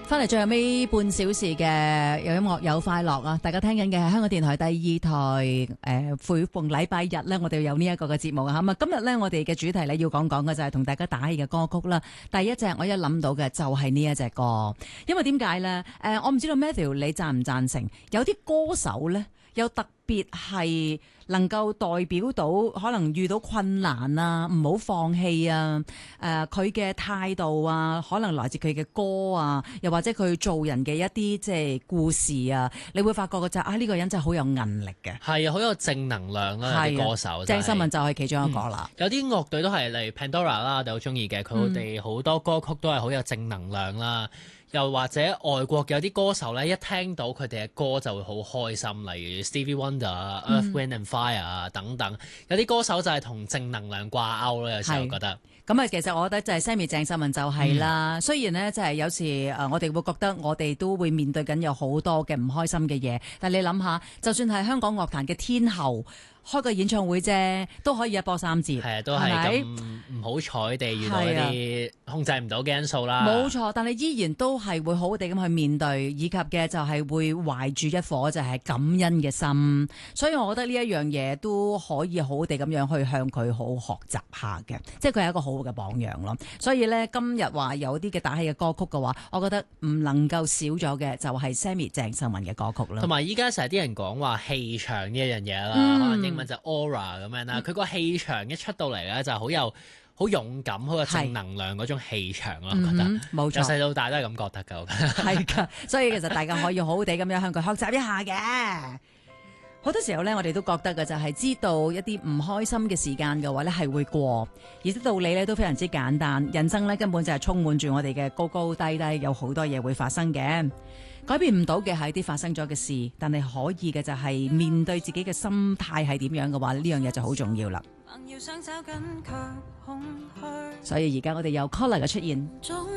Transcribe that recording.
翻嚟最後尾半小時嘅有音樂有快樂啊！大家聽緊嘅係香港電台第二台每逢禮拜日呢，我哋有呢一個嘅節目啊！咁啊，今日呢，我哋嘅主題呢，要講嘅就係同大家打氣嘅歌曲啦。第一隻我一諗到嘅就係呢一隻歌，因為點解呢？我唔知道 Matthew 你贊唔贊成？有啲歌手呢，有特別係能夠代表到可能遇到困難啊，唔好放棄啊，佢嘅態度啊，可能來自佢嘅歌啊，又或者佢做人嘅一啲即係故事啊，你會發覺嘅就係呢個人真係好有韌力嘅，係啊，好有正能量啊，有啲歌手， 鄭秀文就係其中一個啦。 有啲樂隊都係例如 Pandora 啦，我哋好中意嘅，佢哋好多歌曲都係好有正能量啦。又或者外國有啲歌手咧，一聽到佢哋嘅歌就會好開心，例如 Stevie Wonder、Earth Wind and Fire 啊等等。有啲歌手就係同正能量掛鈎咯，有時候覺得。咁啊， 其實我覺得就係 Sammy 鄭秀文就係啦。雖然呢，就係有時我哋會覺得我哋都會面對緊有好多嘅唔開心嘅嘢，但係你諗下，就算係香港樂壇嘅天后，開個演唱會啫，都可以一波三折。 係啊，都係咁唔好彩地遇到一啲控制唔到嘅因素啦。 冇錯，但係依然都係會好好地咁去面對，以及嘅就係會懷住一顆就係感恩嘅心。所以我覺得呢一樣嘢都可以好好地咁樣去向佢好學習下嘅，即係佢係一個好好嘅榜樣咯。所以呢，今日話有啲嘅打氣嘅歌曲嘅話，我覺得唔能夠少咗嘅就係 Sammy 鄭秀文嘅歌曲啦。 同埋依家成日啲人講話氣場呢一樣嘢啦，可能英文就 aura 咁樣啦。佢個氣場一出到嚟咧，就好勇敢，好有正能量嗰種氣場咯。我覺得冇錯， 由細到大都係咁覺得㗎。 係㗎，所以其實大家可以好好地咁樣向佢學習一下嘅。好多時候咧，我哋都覺得嘅就係知道一啲唔開心嘅時間嘅話咧係會過，而啲道理咧都非常之簡單。人生咧根本就係充滿住我哋嘅高高低低，有好多嘢會發生嘅。改變唔到嘅係啲發生咗嘅事，但係可以嘅就係面對自己嘅心態係點樣嘅話，呢樣嘢就好重要啦。所以而家我哋有 Collar 嘅出現。